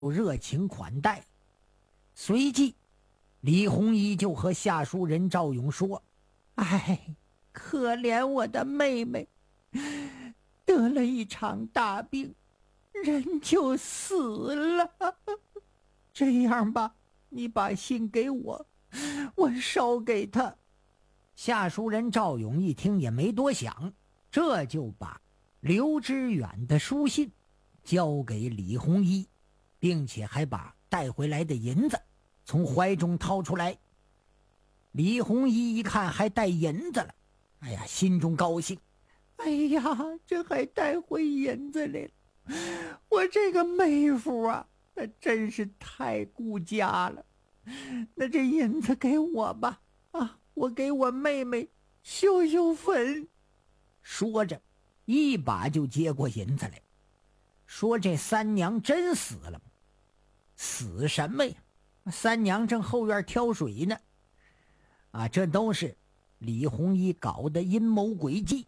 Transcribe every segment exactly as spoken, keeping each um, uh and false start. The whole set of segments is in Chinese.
热情款待。随即李弘一就和下书人赵勇说：哎，可怜我的妹妹，得了一场大病，人就死了。这样吧，你把信给我，我烧给他。下书人赵勇一听也没多想，这就把刘知远的书信交给李弘一，并且还把带回来的银子从怀中掏出来。李弘一一看还带银子了，哎呀，心中高兴。哎呀，这还带回银子来了，我这个妹夫啊，那真是太顾家了。那这银子给我吧，啊，我给我妹妹修修坟。说着一把就接过银子来，说这三娘真死了吗？死什么呀？三娘正后院挑水呢。啊，这都是李弘一搞的阴谋诡计。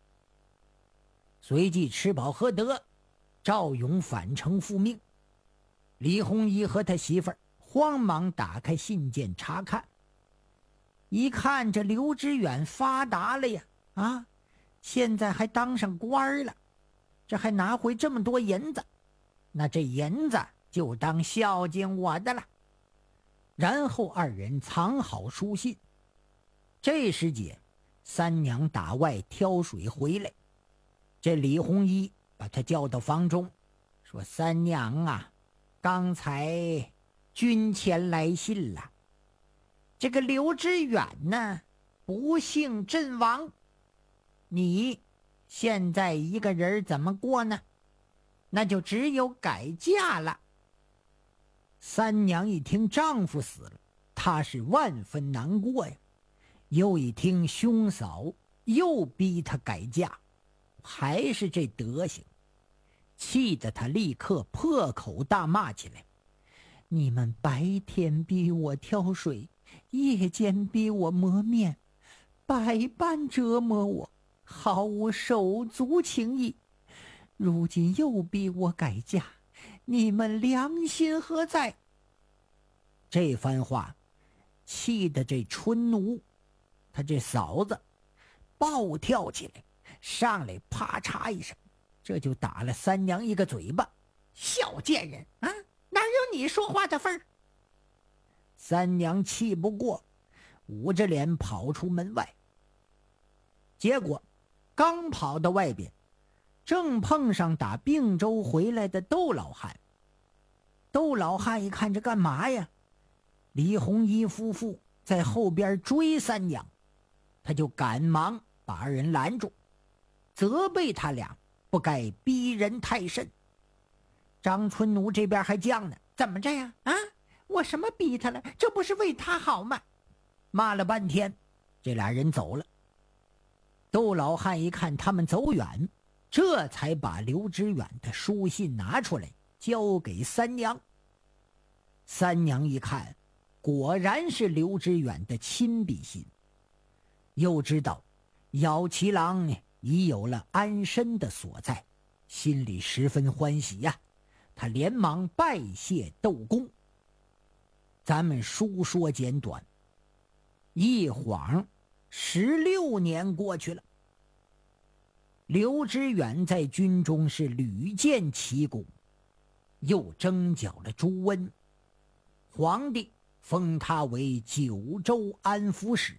随即吃饱喝得，赵勇返程复命。李弘一和他媳妇儿慌忙打开信件查看，一看这刘知远发达了呀，啊，现在还当上官了，这还拿回这么多银子，那这银子就当孝敬我的了。然后二人藏好书信。这时节，三娘打外挑水回来，这李弘一把他叫到房中，说：三娘啊，刚才军前来信了，这个刘知远呢不幸阵亡，你现在一个人怎么过呢？那就只有改嫁了。三娘一听丈夫死了，她是万分难过呀，又一听兄嫂又逼她改嫁，还是这德行，气得她立刻破口大骂起来：你们白天逼我挑水，夜间逼我磨面，百般折磨我，毫无手足情义，如今又逼我改嫁，你们良心何在？这番话气得这春奴他这嫂子暴跳起来，上来啪嚓一声，这就打了三娘一个嘴巴。小贱人啊，哪有你说话的份儿？三娘气不过，捂着脸跑出门外。结果刚跑到外边，正碰上打并州回来的窦老汉。窦老汉一看这干嘛呀？李弘一夫妇在后边追三娘，他就赶忙把二人拦住，责备他俩不该逼人太甚。张春奴这边还犟呢，怎么着呀？啊，我什么逼他了？这不是为他好吗？骂了半天，这俩人走了。窦老汉一看他们走远，这才把刘知远的书信拿出来交给三娘。三娘一看，果然是刘知远的亲笔信，又知道姚七郎已有了安身的所在，心里十分欢喜呀、啊。他连忙拜谢窦公。咱们书说简短，一晃十六年过去了。刘知远在军中是屡建奇功，又征剿了朱温，皇帝封他为九州安抚使。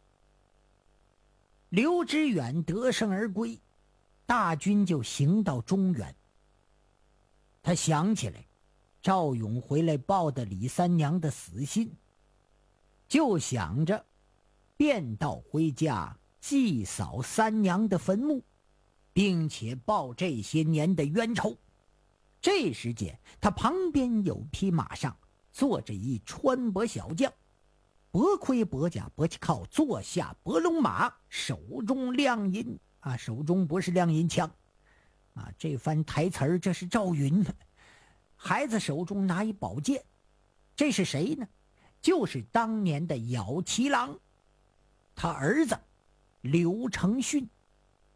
刘知远得胜而归，大军就行到中原。他想起来赵勇回来报的李三娘的死信，就想着便道回家祭扫三娘的坟墓，并且报这些年的冤仇。这时间他旁边有匹马上坐着一穿薄小将，薄盔薄甲薄旗靠，坐下薄龙马，手中亮银啊，手中不是亮银枪啊，这番台词儿这是赵云。孩子手中拿一宝剑，这是谁呢？就是当年的姚七郎，他儿子刘承训。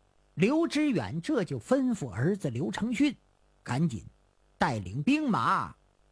刘知远这就吩咐儿子刘承训赶紧带领兵马